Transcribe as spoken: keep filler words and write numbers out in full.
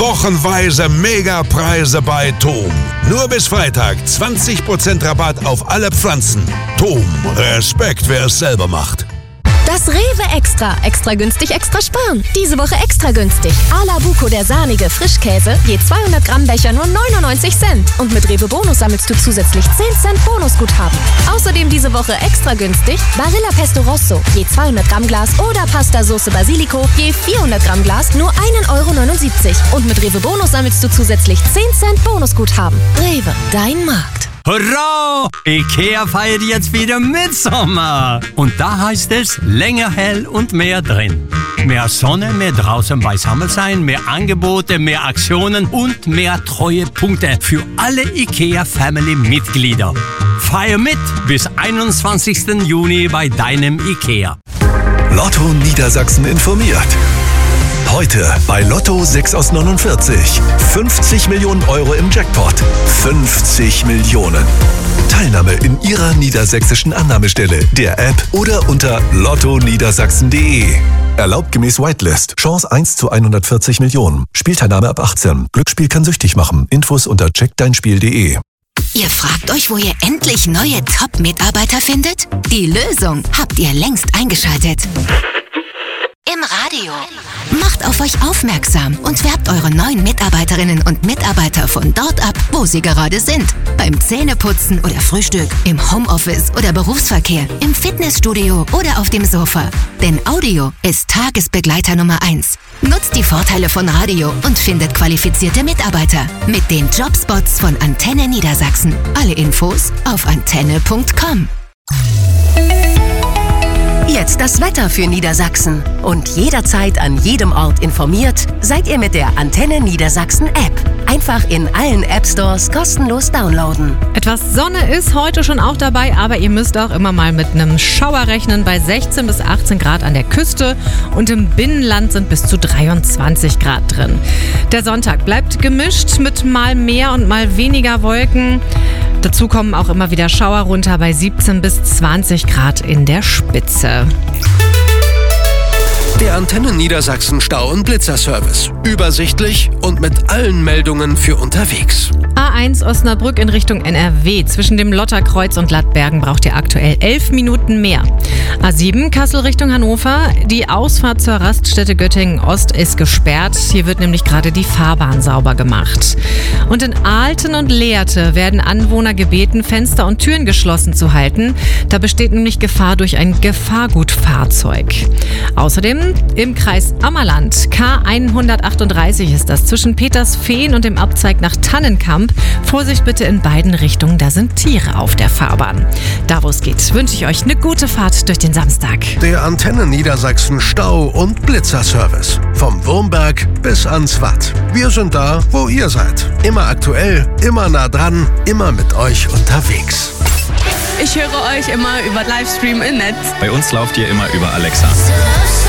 Wochenweise Megapreise bei Thom. Nur bis Freitag zwanzig Prozent Rabatt auf alle Pflanzen. Thom, Respekt, wer es selber macht. Das Rewe Extra. Extra günstig, extra sparen. Diese Woche extra günstig. Ala Buco, der sahnige Frischkäse, je zweihundert Gramm Becher nur neunundneunzig Cent. Und mit Rewe Bonus sammelst du zusätzlich zehn Cent Bonusguthaben. Außerdem diese Woche extra günstig Barilla Pesto Rosso, je zweihundert Gramm Glas oder Pasta Sauce Basilico, je vierhundert Gramm Glas nur ein Euro neunundsiebzig. Und mit Rewe Bonus sammelst du zusätzlich zehn Cent Bonusguthaben. Rewe, dein Markt. Hurra! IKEA feiert jetzt wieder Mitsommer. Und da heißt es länger hell und mehr drin. Mehr Sonne, mehr draußen beisammen sein, mehr Angebote, mehr Aktionen und mehr Treuepunkte für alle IKEA-Family-Mitglieder. Feier mit bis einundzwanzigsten Juni bei deinem IKEA. Lotto Niedersachsen informiert. Heute bei Lotto sechs aus neunundvierzig. fünfzig Millionen Euro im Jackpot. fünfzig Millionen. Teilnahme in Ihrer niedersächsischen Annahmestelle, der App oder unter lotto niedersachsen punkt de. Erlaubt gemäß Whitelist. Chance eins zu hundertvierzig Millionen. Spielteilnahme ab achtzehn. Glücksspiel kann süchtig machen. Infos unter check dein spiel punkt de. Ihr fragt euch, wo ihr endlich neue Top-Mitarbeiter findet? Die Lösung habt ihr längst eingeschaltet. Im Radio. Macht auf euch aufmerksam und werbt eure neuen Mitarbeiterinnen und Mitarbeiter von dort ab, wo sie gerade sind. Beim Zähneputzen oder Frühstück, im Homeoffice oder Berufsverkehr, im Fitnessstudio oder auf dem Sofa. Denn Audio ist Tagesbegleiter Nummer eins. Nutzt die Vorteile von Radio und findet qualifizierte Mitarbeiter mit den Jobspots von Antenne Niedersachsen. Alle Infos auf antenne punkt com. Jetzt das Wetter für Niedersachsen. Und jederzeit an jedem Ort informiert, seid ihr mit der Antenne Niedersachsen App. Einfach in allen App Stores kostenlos downloaden. Etwas Sonne ist heute schon auch dabei, aber ihr müsst auch immer mal mit einem Schauer rechnen bei sechzehn bis achtzehn Grad an der Küste und im Binnenland sind bis zu dreiundzwanzig Grad drin. Der Sonntag bleibt gemischt mit mal mehr und mal weniger Wolken. Dazu kommen auch immer wieder Schauer runter bei siebzehn bis zwanzig Grad in der Spitze. Der Antenne Niedersachsen Stau- und Blitzerservice. Übersichtlich und mit allen Meldungen für unterwegs. A eins Osnabrück in Richtung N R W. Zwischen dem Lotterkreuz und Lattbergen braucht ihr aktuell elf Minuten mehr. A sieben Kassel Richtung Hannover. Die Ausfahrt zur Raststätte Göttingen Ost ist gesperrt. Hier wird nämlich gerade die Fahrbahn sauber gemacht. Und in Aalten und Lehrte werden Anwohner gebeten, Fenster und Türen geschlossen zu halten. Da besteht nämlich Gefahr durch ein Gefahrgutfahrzeug. Außerdem im Kreis Ammerland, K hundertachtunddreißig ist das, zwischen Petersfehn und dem Abzweig nach Tannenkamp. Vorsicht bitte in beiden Richtungen, da sind Tiere auf der Fahrbahn. Da wo es geht, wünsche ich euch eine gute Fahrt durch den Samstag. Der Antenne Niedersachsen Stau- und Blitzerservice. Vom Wurmberg bis ans Watt. Wir sind da, wo ihr seid. Immer aktuell, immer nah dran, immer mit euch unterwegs. Ich höre euch immer über Livestream im Netz. Bei uns lauft ihr immer über Alexa.